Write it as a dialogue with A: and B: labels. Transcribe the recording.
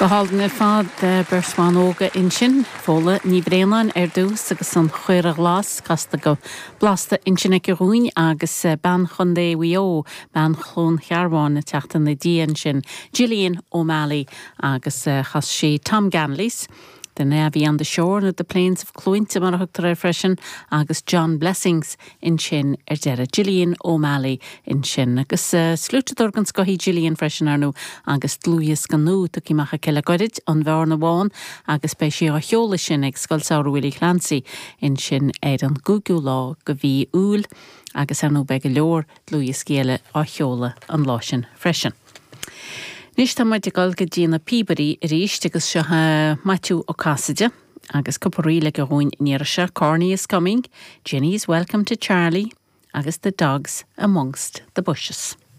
A: Go haldna fad bersman óga insin, fóla ní bréanan dús agus an chuir a glas casta go blasta insin ag rúin agus ban chundé wio ban chlón chearháin na teachtan na dían sin Gillian O'Malley agus chas sé Tom Ganlys. The Navy on the shore and at the plains of Cloynt mar hugtar freshen agus John Blessings in Shin dera Gillian O'Malley in Shin agus slútadorgan scohí Gillian freshen arnu agus Louis Ganu tuki macha kella gorid an bharna bháin agus bei sé a heola sin ag scoilsaur Willie Clancy in Shin an Google lá go bhí úl agus arnu be go leor Louis Géile a heola an lásin freshen. Nis tá maid gal go Gina Peabody ríist agus se Matthew O'Cassidy agus coparí le go hóin níirse Corny is coming, Jenny is welcome to Charlie agus the dogs amongst the bushes.